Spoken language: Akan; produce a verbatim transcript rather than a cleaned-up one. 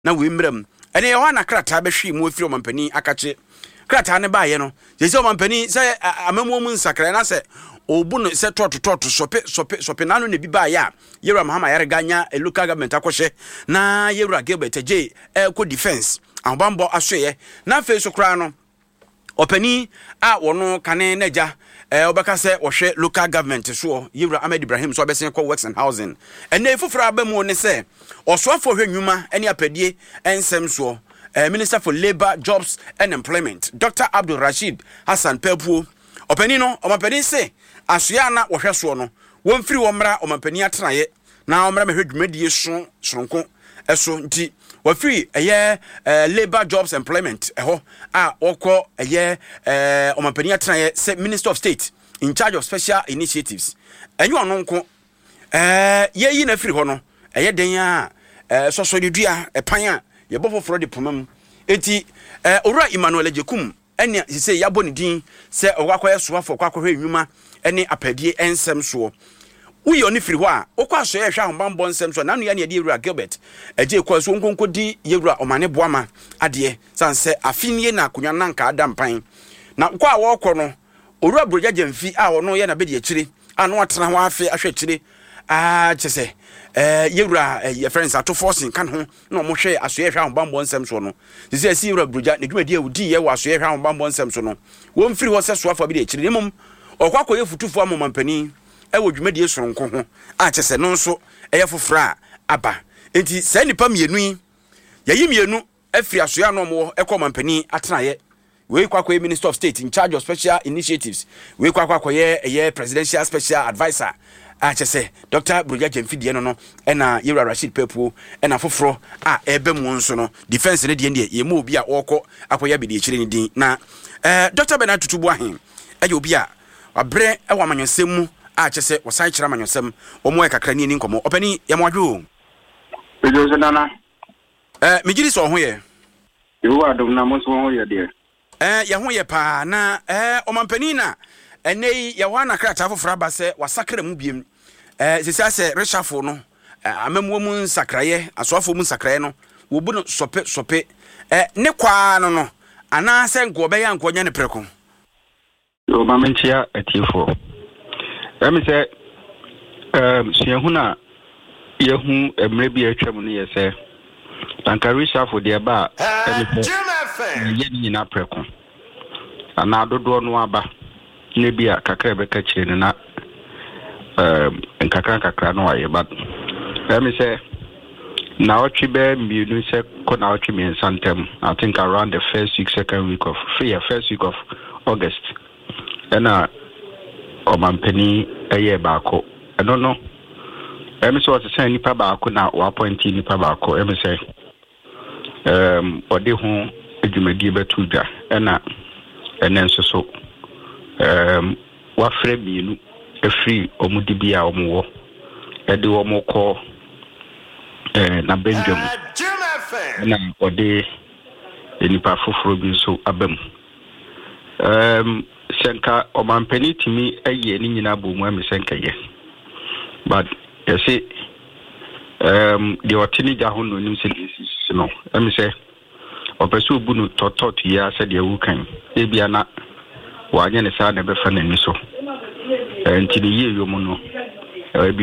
na we mrem ene ye wana krata be hwe mu afiri omampani akache krata ne baaye no ye se omampani se amamu mu nsakra na se obu no se toto toto sope sope sope nanu ne bi baaye a Yewura Mahama Yareganya a local government akɔhye na Yewura Gilbert J ko defense ahobambo asoye na fe so kra no opani a wono kane naja eh obeka se wohwe local government so Yewura Ahmed Ibrahim so obesen ko works and housing ene fufura abamu ne se osofo hwenwuma ene apadie ensem so eh, Minister for Labor, Jobs and Employment Doctor Abdul Rashid Hassan Pepu opani no omapani se asoya na wohwe so no wonfiri womra omapani atraye na omra mehwedwumadie so soronko eso nti wafiri eye Labor, Jobs, Employment eho a okọ eye omapani atraye se Minister of State in charge of special initiatives enyu ono nko eh ye yi na firi ho no eye den a eh soso de dua epan a ye bofoforo de pomam enti eh owura Emmanuel Ejekum ene se yabo ne din se okwakoye soafo kwakọhwe nwuma ene apadie ensem so uyo ni firi ho a okwaso ye hwa hombambo nsem so nanu ya ne Yewura Gilbert eje kwa so nkonko di Yewura Omane Boama ade sanse afinie na akonwa nanka adampan na kwa wo kọ no owura Broja Jemfi a ono ye na be de akire ano atena ho afi ahwe akire a chese eh Yewura ye friends ato forcing kan ho na mo hwe aso ye hwa hombambo nsem so no sisi si Yewura Broja ne dwumadi awudi ye wo aso ye hwa hombambo nsem so no wo mfiri ho se soafo bi de akire nemum okwakoye futufo amomampani ewo dwumadi soronko ho a chese no nso eye fofora aba enti se nipa mienu yi yayi mienu afiri asoya no mo ekomampani atenaye we kwakoye Minister of State in charge of special initiatives we kwakoye eye presidential special advisor a chese Doctor Broja Jemfi de no no ena Yewura Rashid Pepu ena foforo a ebe mu nso no defense ne de ne ye mu obi a wokọ akoya bi de chire ni din na eh Doctor Bernard Tutubu ahen eye obi a abre ewa manyosem mu a chese wosan kira manyosem omo e kakra ni nkomo opani ya mwadwo ejo nana eh migiri so ho ye yo adom na mo so ho ye de eh ya ho ye pa na eh omampani na enei ya wana krata fofora ba se wasakra mu biem eh sisi se reshafo no amamu mu nsakraye asoafo mu nsakraye no wo bu no sope sope eh ne kwa no no ana se nko be ya nko nya ne preko yo mamentia atifo emi se um siehuna yehu emre bi atwam no yese tankari shafo de ba emi se ye ni na preko ana dodo no aba ne bia kakra be ka chire na um nkakra kakra no aye ba emi se na otwi be mienu se ko na otwi mi santem I think around the first week second week of free first week of August ena omampani eye baako I don't know emi se wose san nipa baako na wa appoint nipa baako emi se um ode ho adwumadi betuda ena enen so so um wa frɛ bienu efri omudi bia omwo ede omokɔ eh na benjum na ode nipa foforo bi so abam um senka omampani timi eye ni nyina bomu am senka ye but you see um the otini ja ho no nim se no am say opeso bunu totot ya se de wukan e bia na wa anya ne sa na be fa na ni so enti ne ye yomu no